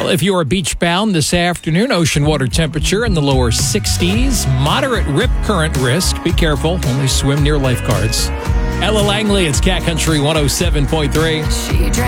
If you are beach bound this afternoon, ocean water temperature in the lower 60s. Moderate rip current risk. Be careful. Only swim near lifeguards. Ella Langley, it's Cat Country 107.3. She drank